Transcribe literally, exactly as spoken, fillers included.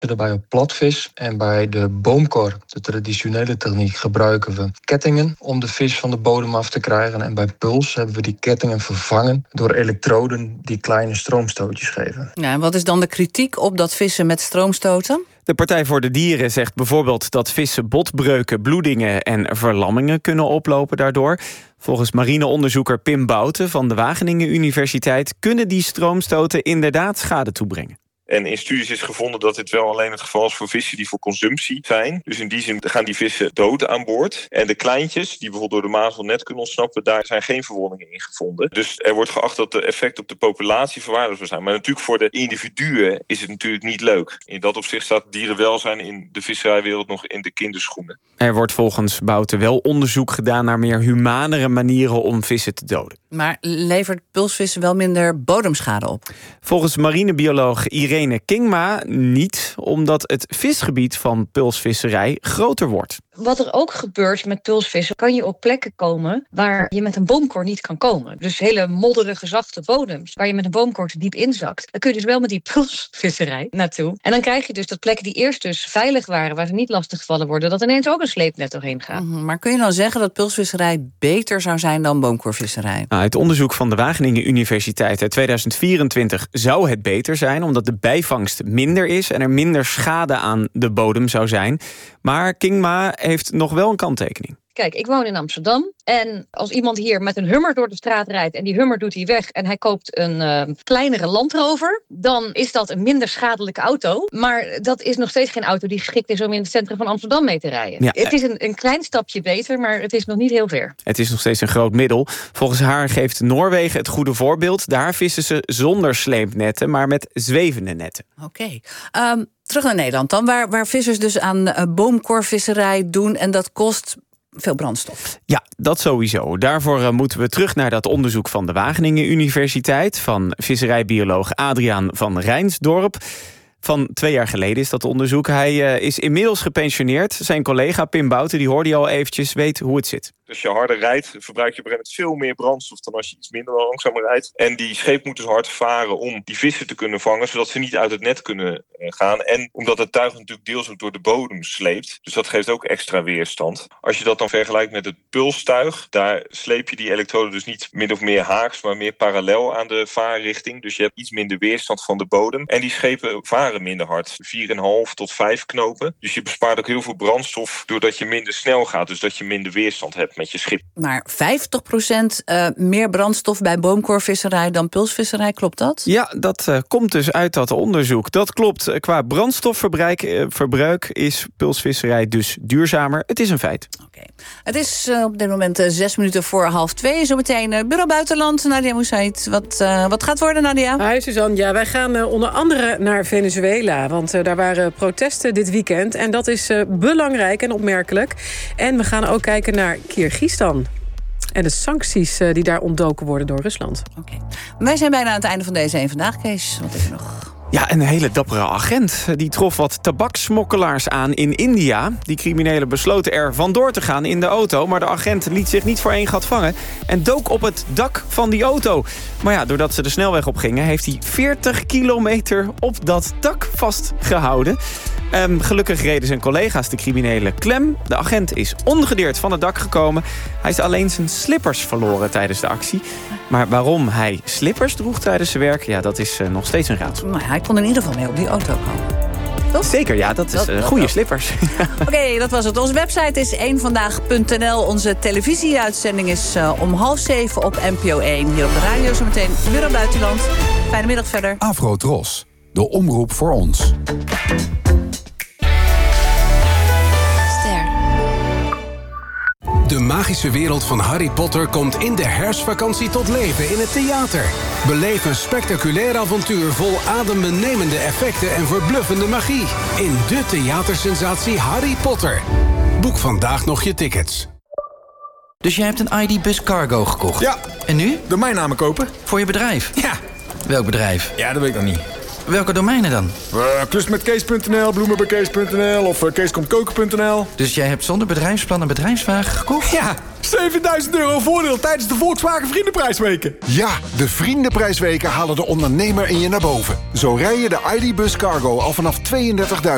Daarbij op platvis en bij de boomkor, de traditionele techniek, gebruiken we kettingen om de vis van de bodem af te krijgen. En bij puls hebben we die kettingen vervangen door elektroden die kleine stroomstootjes geven. Ja, en wat is dan de kritiek op dat vissen met stroomstoten? De Partij voor de Dieren zegt bijvoorbeeld dat vissen botbreuken, bloedingen en verlammingen kunnen oplopen daardoor. Volgens marineonderzoeker Pim Bouten van de Wageningen Universiteit kunnen die stroomstoten inderdaad schade toebrengen. En in studies is gevonden dat dit wel alleen het geval is voor vissen die voor consumptie zijn. Dus in die zin gaan die vissen dood aan boord. En de kleintjes, die bijvoorbeeld door de mazzel net kunnen ontsnappen, daar zijn geen verwondingen in gevonden. Dus er wordt geacht dat de effect op de populatie verwaarloosbaar zijn. Maar natuurlijk voor de individuen is het natuurlijk niet leuk. In dat opzicht staat dierenwelzijn in de visserijwereld nog in de kinderschoenen. Er wordt volgens Bouten wel onderzoek gedaan naar meer humanere manieren om vissen te doden. Maar levert pulsvissen wel minder bodemschade op? Volgens marinebioloog Irene Kingma niet, omdat het visgebied van pulsvisserij groter wordt. Wat er ook gebeurt met pulsvissen, kan je op plekken komen waar je met een boomkor niet kan komen. Dus hele modderige, zachte bodems, waar je met een boomkor te diep inzakt. Dan kun je dus wel met die pulsvisserij naartoe. En dan krijg je dus dat plekken die eerst dus veilig waren, waar ze niet lastiggevallen worden, dat ineens ook een sleepnet doorheen gaat. Mm-hmm. Maar kun je dan zeggen dat pulsvisserij beter zou zijn dan boomkorvisserij? Nou, uit onderzoek van de Wageningen Universiteit uit tweeduizend vierentwintig zou het beter zijn, omdat de bijvangst minder is en er minder schade aan de bodem zou zijn. Maar Kingma heeft nog wel een kanttekening. Kijk, ik woon in Amsterdam en als iemand hier met een Hummer door de straat rijdt en die Hummer doet hij weg en hij koopt een uh, kleinere Land Rover, dan is dat een minder schadelijke auto. Maar dat is nog steeds geen auto die geschikt is om in het centrum van Amsterdam mee te rijden. Ja, het is een, een klein stapje beter, maar het is nog niet heel ver. Het is nog steeds een groot middel. Volgens haar geeft Noorwegen het goede voorbeeld. Daar vissen ze zonder sleepnetten, maar met zwevende netten. Oké. Okay. Um, terug naar Nederland dan, waar, waar vissers dus aan uh, boomkorvisserij doen en dat kost veel brandstof. Ja, dat sowieso. Daarvoor uh, moeten we terug naar dat onderzoek van de Wageningen Universiteit van visserijbioloog Adriaan van Rijnsdorp. Van twee jaar geleden is dat onderzoek. Hij uh, is inmiddels gepensioneerd. Zijn collega Pim Bouten, die hoorde je al eventjes, weet hoe het zit. Als je harder rijdt, verbruik je op een gegeven moment veel meer brandstof dan als je iets minder langzamer rijdt. En die scheep moet dus hard varen om die vissen te kunnen vangen, zodat ze niet uit het net kunnen gaan. En omdat het tuig natuurlijk deels ook door de bodem sleept. Dus dat geeft ook extra weerstand. Als je dat dan vergelijkt met het pulstuig, daar sleep je die elektroden dus niet min of meer haaks, maar meer parallel aan de vaarrichting. Dus je hebt iets minder weerstand van de bodem. En die schepen varen minder hard. vier komma vijf tot vijf knopen. Dus je bespaart ook heel veel brandstof doordat je minder snel gaat. Dus dat je minder weerstand hebt met je schip. Maar vijftig procent uh, meer brandstof bij boomkorvisserij dan pulsvisserij, klopt dat? Ja, dat uh, komt dus uit dat onderzoek. Dat klopt. Qua brandstofverbruik uh, verbruik is pulsvisserij dus duurzamer. Het is een feit. Oké. Okay. Het is uh, op dit moment uh, zes minuten voor half twee. Zometeen uh, Bureau Buitenland. Nadia Moussaïd. Wat, uh, wat gaat worden, Nadia? Hi, Suzanne. Ja, wij gaan uh, onder andere naar Venezuela. Want uh, daar waren protesten dit weekend. En dat is uh, belangrijk en opmerkelijk. En we gaan ook kijken naar Kirgisistan. En de sancties uh, die daar ontdoken worden door Rusland. Oké. Okay. Wij zijn bijna aan het einde van deze één Vandaag, Kees. Wat is er nog? Ja, een hele dappere agent. Die trof wat tabakssmokkelaars aan in India. Die criminelen besloten er vandoor te gaan in de auto. Maar de agent liet zich niet voor één gat vangen en dook op het dak van die auto. Maar ja, doordat ze de snelweg op gingen, heeft hij veertig kilometer op dat dak vastgehouden. Um, gelukkig reden zijn collega's de criminelen klem. De agent is ongedeerd van het dak gekomen. Hij is alleen zijn slippers verloren tijdens de actie. Maar waarom hij slippers droeg tijdens zijn werk, ja, dat is uh, nog steeds een raadsel. Nou, hij kon in ieder geval mee op die auto komen. Toch? Zeker, ja, dat is uh, goede slippers. Oké, okay, dat was het. Onze website is één vandaag punt n l. Onze televisieuitzending is uh, om half zeven op N P O één. Hier op de radio zometeen Bureau Buitenland. Fijne middag verder. Afro-Tros, de omroep voor ons. De magische wereld van Harry Potter komt in de herfstvakantie tot leven in het theater. Beleef een spectaculair avontuur vol adembenemende effecten en verbluffende magie. In de theatersensatie Harry Potter. Boek vandaag nog je tickets. Dus jij hebt een I D-bus cargo gekocht? Ja. En nu? Domeinnamen kopen. Voor je bedrijf? Ja. Welk bedrijf? Ja, dat weet ik nog niet. Welke domeinen dan? Uh, Klusmetkees punt n l, bloemen bij kees punt n l of uh, keeskomtkoken punt n l. Dus jij hebt zonder bedrijfsplan een bedrijfswagen gekocht? Ja, zevenduizend euro voordeel tijdens de Volkswagen Vriendenprijsweken. Ja, de Vriendenprijsweken halen de ondernemer in je naar boven. Zo rij je de I D-bus cargo al vanaf tweeëndertigduizend